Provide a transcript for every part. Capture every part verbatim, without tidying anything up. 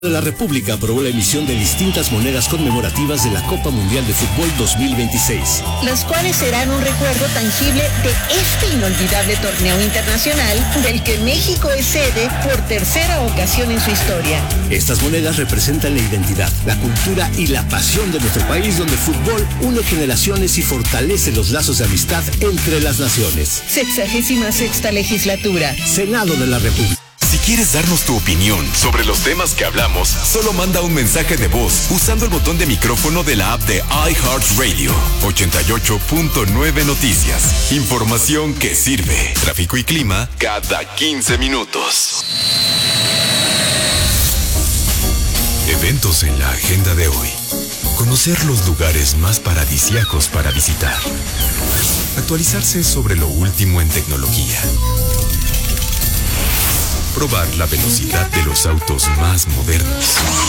La República aprobó la emisión de distintas monedas conmemorativas de la Copa Mundial de Fútbol dos mil veintiséis. Las cuales serán un recuerdo tangible de este inolvidable torneo internacional del que México es sede por tercera ocasión en su historia. Estas monedas representan la identidad, la cultura y la pasión de nuestro país, donde el fútbol une generaciones y fortalece los lazos de amistad entre las naciones. Sexagésima sexta legislatura. Senado de la República. Si quieres darnos tu opinión sobre los temas que hablamos, solo manda un mensaje de voz usando el botón de micrófono de la app de iHeartRadio. ochenta y ocho punto nueve Noticias. Información que sirve. Tráfico y clima cada quince minutos. Eventos en la agenda de hoy. Conocer los lugares más paradisíacos para visitar. Actualizarse sobre lo último en tecnología. Probar la velocidad de los autos más modernos.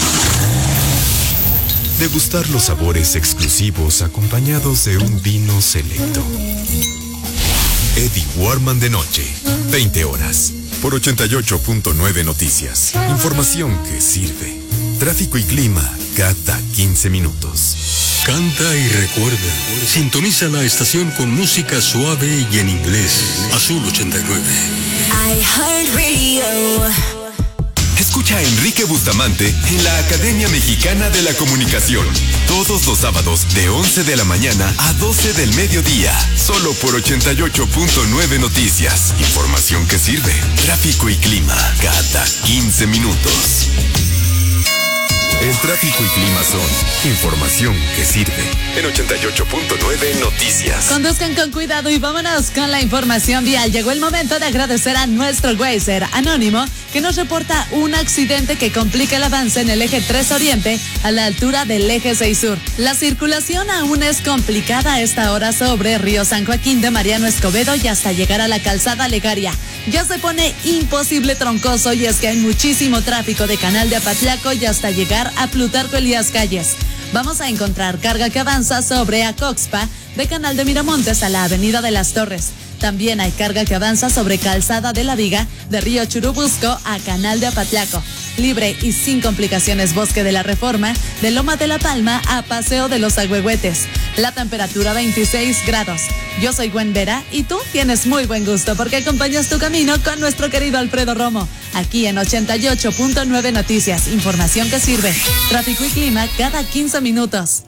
Degustar los sabores exclusivos acompañados de un vino selecto. Eddie Warman de noche, veinte horas, por ochenta y ocho punto nueve Noticias. Información que sirve. Tráfico y clima cada quince minutos. Canta y recuerda. Sintoniza la estación con música suave y en inglés. Azul ochenta y nueve. iHeartRadio. Escucha a Enrique Bustamante en la Academia Mexicana de la Comunicación. Todos los sábados de once de la mañana a doce del mediodía. Solo por ochenta y ocho punto nueve Noticias. Información que sirve. Tráfico y clima cada quince minutos. El tráfico y clima son información que sirve. En ochenta y ocho punto nueve Noticias. Conduzcan con cuidado y vámonos con la información vial. Llegó el momento de agradecer a nuestro Wazer Anónimo, que nos reporta un accidente que complica el avance en el eje tres Oriente a la altura del eje seis Sur. La circulación aún es complicada a esta hora sobre Río San Joaquín de Mariano Escobedo y hasta llegar a la calzada Legaria. Ya se pone imposible troncoso y es que hay muchísimo tráfico de Canal de Apatlaco y hasta llegar a Plutarco Elías Calles. Vamos a encontrar carga que avanza sobre Acoxpa, de Canal de Miramontes a la Avenida de las Torres. También hay carga que avanza sobre Calzada de la Viga, de Río Churubusco a Canal de Apatlaco. Libre y sin complicaciones Bosque de la Reforma, de Loma de la Palma a Paseo de los Agüehuetes. La temperatura veintiséis grados. Yo soy Gwen Vera y tú tienes muy buen gusto porque acompañas tu camino con nuestro querido Alfredo Romo. Aquí en ochenta y ocho punto nueve Noticias. Información que sirve. Tráfico y clima cada quince minutos.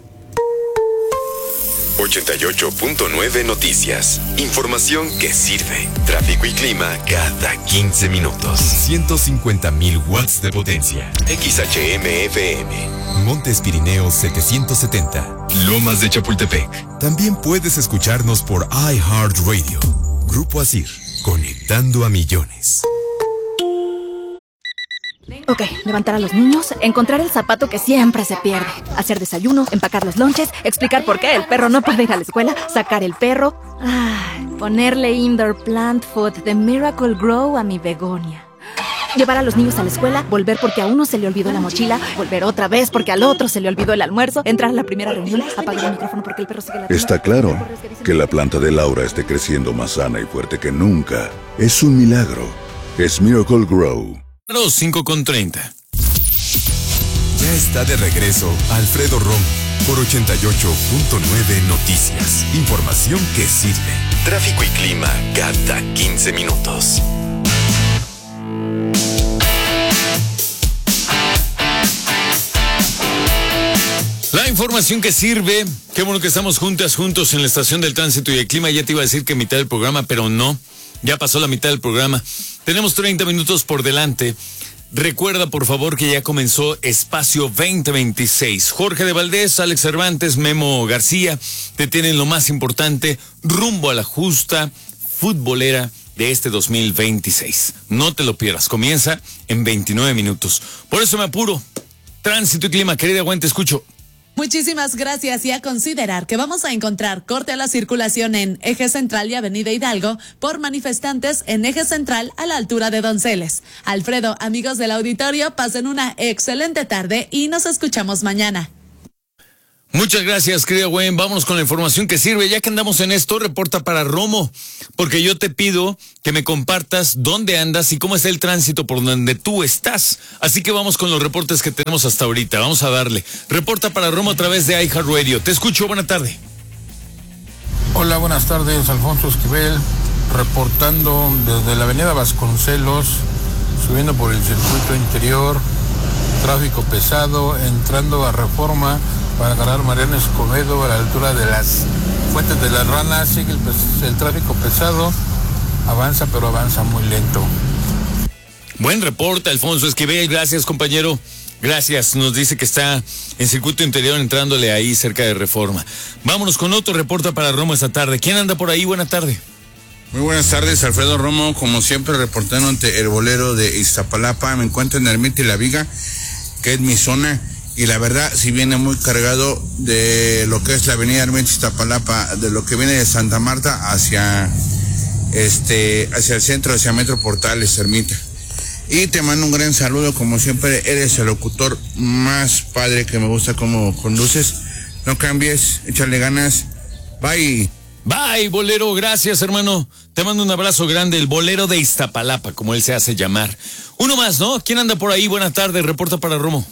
ochenta y ocho punto nueve Noticias. Información que sirve. Tráfico y clima cada quince minutos. ciento cincuenta mil watts de potencia. X H M F M. Montes Pirineos setecientos setenta. Lomas de Chapultepec. También puedes escucharnos por iHeartRadio. Grupo Asir. Conectando a millones. Ok, levantar a los niños, encontrar el zapato que siempre se pierde, hacer desayuno, empacar los lonches, explicar por qué el perro no puede ir a la escuela, sacar el perro, ay, ponerle indoor plant food de Miracle Grow a mi begonia. Llevar a los niños a la escuela, volver porque a uno se le olvidó la mochila, volver otra vez porque al otro se le olvidó el almuerzo, entrar a la primera reunión, apagar el micrófono porque el perro sigue la... Está claro que la planta de Laura esté creciendo más sana y fuerte que nunca. Es un milagro. Es Miracle Grow. cinco con treinta. Ya está de regreso Alfredo Romo por ochenta y ocho punto nueve Noticias. Información que sirve. Tráfico y clima cada quince minutos. La información que sirve. Qué bueno que estamos juntas, juntos en la estación del tránsito y el clima. Ya te iba a decir que mitad del programa, pero no. Ya pasó la mitad del programa. Tenemos treinta minutos por delante. Recuerda, por favor, que ya comenzó Espacio veinte veintiséis. Jorge de Valdés, Alex Cervantes, Memo García te tienen lo más importante rumbo a la justa futbolera de este dos mil veintiséis. No te lo pierdas. Comienza en veintinueve minutos. Por eso me apuro. Tránsito y clima, querida Gwen, te escucho. Muchísimas gracias y a considerar que vamos a encontrar corte a la circulación en Eje Central y Avenida Hidalgo por manifestantes en Eje Central a la altura de Donceles. Alfredo, amigos del auditorio, pasen una excelente tarde y nos escuchamos mañana. Muchas gracias, querida Gwen. Vámonos con la información que sirve. Ya que andamos en esto, reporta para Romo, porque yo te pido que me compartas dónde andas y cómo está el tránsito por donde tú estás. Así que vamos con los reportes que tenemos hasta ahorita. Vamos a darle. Reporta para Romo a través de iHeartRadio. Te escucho, buena tarde. Hola, buenas tardes, Alfonso Esquivel, reportando desde la avenida Vasconcelos, subiendo por el circuito interior, tráfico pesado, entrando a Reforma para agarrar Mariano Escobedo a la altura de las Fuentes de las Ranas. Sigue el, el tráfico pesado, avanza pero avanza muy lento. Buen reporte, Alfonso Esquivel, gracias, compañero. Gracias, nos dice que está en circuito interior entrándole ahí cerca de Reforma. Vámonos con otro reporte para Romo esta tarde. ¿Quién anda por ahí? Buena tarde. Muy buenas tardes, Alfredo Romo, como siempre reportando ante el bolero de Iztapalapa. Me encuentro en Ermita y La Viga, que es mi zona, y la verdad sí viene muy cargado de lo que es la avenida Ermita Iztapalapa, de lo que viene de Santa Marta hacia este hacia el centro, hacia Metro Portales, Ermita. Y te mando un gran saludo, como siempre, eres el locutor más padre, que me gusta cómo conduces. No cambies, échale ganas. Bye. Bye, bolero, gracias, hermano. Te mando un abrazo grande, el bolero de Iztapalapa, como él se hace llamar. Uno más, ¿no? ¿Quién anda por ahí? Buenas tardes, reporta para Romo.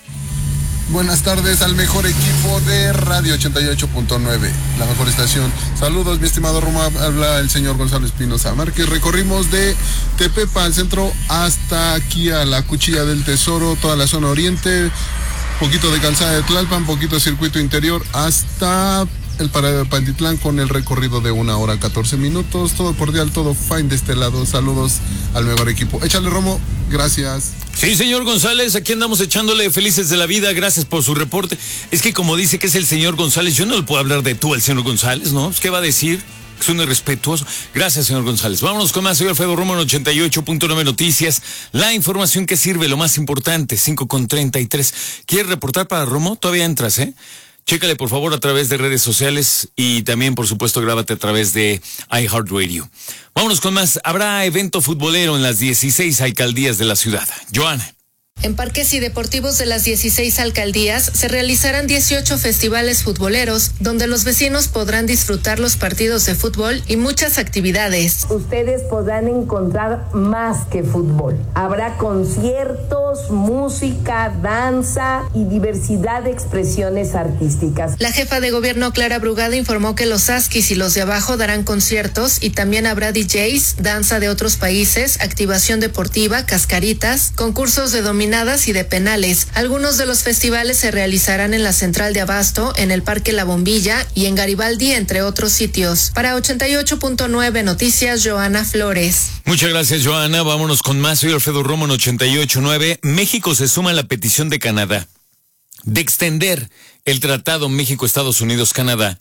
Buenas tardes al mejor equipo de Radio ochenta y ocho punto nueve, la mejor estación. Saludos, mi estimado Romo, habla el señor Gonzalo Espinosa Márquez. Recorrimos de Tepepa al centro hasta aquí a la Cuchilla del Tesoro, toda la zona oriente, poquito de calzada de Tlalpan, poquito de circuito interior hasta el Parada de Pantitlán, con el recorrido de una hora catorce minutos. Todo cordial, todo fine de este lado. Saludos al mejor equipo. Échale, Romo, gracias. Sí, señor González, aquí andamos echándole felices de la vida, gracias por su reporte. Es que como dice que es el señor González, yo no le puedo hablar de tú al señor González, ¿no? ¿Qué va a decir? Es un irrespetuoso. Gracias, señor González. Vámonos con más. Soy Alfredo Romo en ochenta y ocho punto nueve Noticias. La información que sirve, lo más importante, cinco con treinta y tres. ¿Quieres reportar para Romo? Todavía entras, ¿eh? Chécale, por favor, a través de redes sociales y también, por supuesto, grábate a través de iHeartRadio. Vámonos con más. Habrá evento futbolero en las dieciséis alcaldías de la ciudad. Joana. En parques y deportivos de las dieciséis alcaldías se realizarán dieciocho festivales futboleros donde los vecinos podrán disfrutar los partidos de fútbol y muchas actividades. Ustedes podrán encontrar más que fútbol. Habrá conciertos, música, danza y diversidad de expresiones artísticas. La jefa de gobierno Clara Brugada informó que los Askis y los de abajo darán conciertos y también habrá D Js, danza de otros países, activación deportiva, cascaritas, concursos de dominadas y de penales. Algunos de los festivales se realizarán en la Central de Abasto, en el Parque La Bombilla y en Garibaldi, entre otros sitios. Para ochenta y ocho punto nueve Noticias, Joana Flores. Muchas gracias, Joana. Vámonos con más. Soy Alfredo Romo en ochenta y ocho punto nueve. México se suma a la petición de Canadá de extender el tratado México-Estados Unidos-Canadá.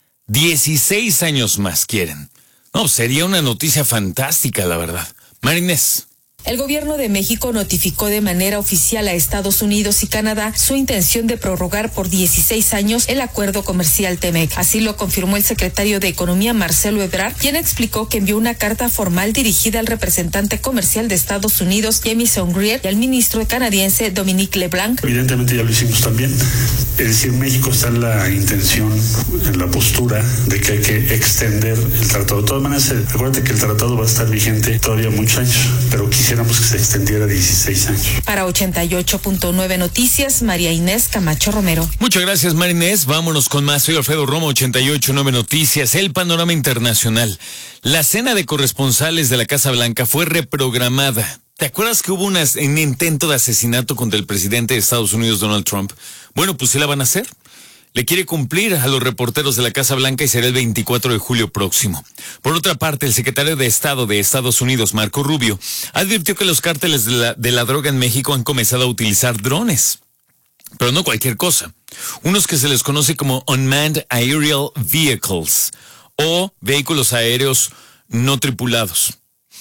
dieciséis años más quieren. No, sería una noticia fantástica, la verdad. Marinés. El gobierno de México notificó de manera oficial a Estados Unidos y Canadá su intención de prorrogar por dieciséis años el acuerdo comercial TEMEC. Así lo confirmó el secretario de Economía, Marcelo Ebrard, quien explicó que envió una carta formal dirigida al representante comercial de Estados Unidos, Jamieson Greer, y al ministro canadiense, Dominique LeBlanc. Evidentemente ya lo hicimos también. Es decir, México está en la intención, en la postura de que hay que extender el tratado. De todas maneras, acuérdate que el tratado va a estar vigente todavía muchos años, pero quisiera que se extendiera dieciséis años. Para ochenta y ocho punto nueve Noticias, María Inés Camacho Romero. Muchas gracias, María Inés. Vámonos con más. Soy Alfredo Romo, ochenta y ocho punto nueve Noticias. El panorama internacional. La cena de corresponsales de la Casa Blanca fue reprogramada. ¿Te acuerdas que hubo una, un intento de asesinato contra el presidente de Estados Unidos, Donald Trump? Bueno, pues sí la van a hacer. Le quiere cumplir a los reporteros de la Casa Blanca y será el veinticuatro de julio próximo. Por otra parte, el secretario de Estado de Estados Unidos, Marco Rubio, advirtió que los cárteles de la, de la droga en México han comenzado a utilizar drones. Pero no cualquier cosa. Unos que se les conoce como Unmanned Aerial Vehicles o vehículos aéreos no tripulados,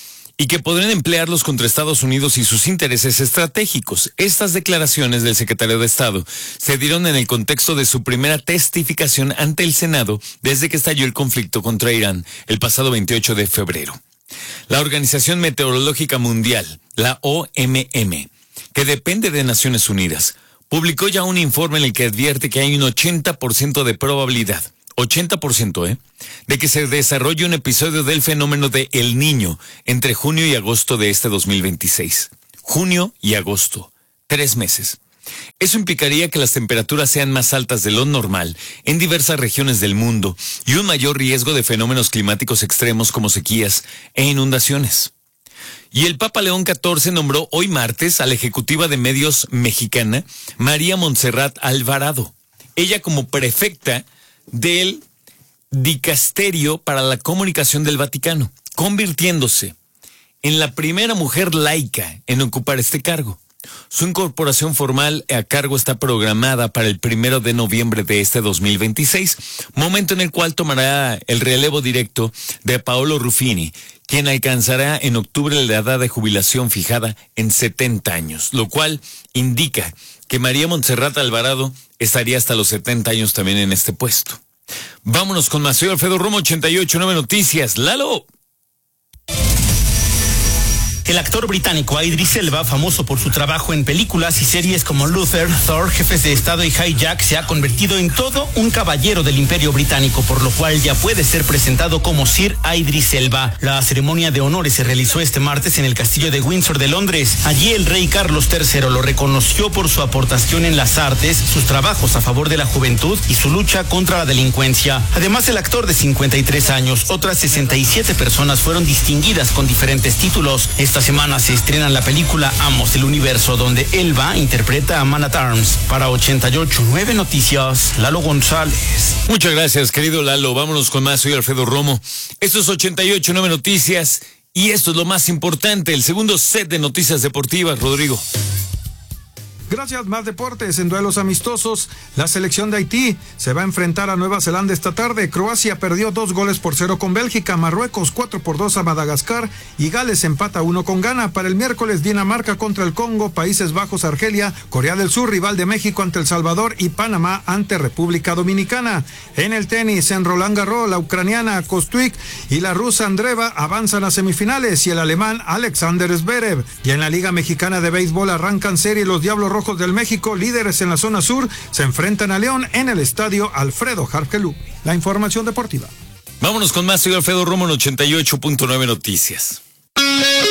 y que podrán emplearlos contra Estados Unidos y sus intereses estratégicos. Estas declaraciones del secretario de Estado se dieron en el contexto de su primera testificación ante el Senado desde que estalló el conflicto contra Irán el pasado veintiocho de febrero. La Organización Meteorológica Mundial, la O M M, que depende de Naciones Unidas, publicó ya un informe en el que advierte que hay un ochenta por ciento de probabilidad, ochenta por ciento, ¿eh?, de que se desarrolle un episodio del fenómeno de El Niño entre junio y agosto de este dos mil veintiséis. Junio y agosto, tres meses. Eso implicaría que las temperaturas sean más altas de lo normal en diversas regiones del mundo y un mayor riesgo de fenómenos climáticos extremos como sequías e inundaciones. Y el Papa León catorce nombró hoy martes a la ejecutiva de medios mexicana, María Montserrat Alvarado, ella como prefecta del Dicasterio para la Comunicación del Vaticano, convirtiéndose en la primera mujer laica en ocupar este cargo. Su incorporación formal a cargo está programada para el primero de noviembre de este dos mil veintiséis, momento en el cual tomará el relevo directo de Paolo Ruffini, quien alcanzará en octubre la edad de jubilación fijada en setenta años, lo cual indica que María Montserrat Alvarado estaría hasta los setenta años también en este puesto. Vámonos con más. Soy Alfredo Romo, ochenta y ocho punto nueve Noticias. ¡Lalo! El actor británico Idris Elba, famoso por su trabajo en películas y series como Luther, Thor, Jefes de Estado y Hijack, se ha convertido en todo un caballero del Imperio Británico, por lo cual ya puede ser presentado como Sir Idris Elba. La ceremonia de honores se realizó este martes en el Castillo de Windsor de Londres. Allí el rey Carlos tercero lo reconoció por su aportación en las artes, sus trabajos a favor de la juventud y su lucha contra la delincuencia. Además, el actor de cincuenta y tres años, otras sesenta y siete personas fueron distinguidas con diferentes títulos. Esta semana se estrena la película Amos del Universo, donde Elba interpreta a Man at Arms. Para ochenta y ocho punto nueve Noticias, Lalo González. Muchas gracias, querido Lalo. Vámonos con más. Soy Alfredo Romo. Esto es ochenta y ocho punto nueve Noticias y esto es lo más importante, el segundo set de noticias deportivas. Rodrigo. Gracias, más deportes. En duelos amistosos, la selección de Haití se va a enfrentar a Nueva Zelanda esta tarde. Croacia perdió dos goles por cero con Bélgica, Marruecos cuatro por dos a Madagascar y Gales empata uno con Ghana. Para el miércoles, Dinamarca contra el Congo, Países Bajos, Argelia, Corea del Sur, rival de México ante El Salvador y Panamá ante República Dominicana. En el tenis, en Roland Garros, la ucraniana Kostyuk y la rusa Andreeva avanzan a semifinales y el alemán Alexander Zverev. Y en la Liga Mexicana de Béisbol arrancan serie los Diablos Rojos del México, líderes en la zona sur, se enfrentan a León en el estadio Alfredo Harkelú. La información deportiva. Vámonos con más. Soy Alfredo Romo en ochenta y ocho punto nueve Noticias.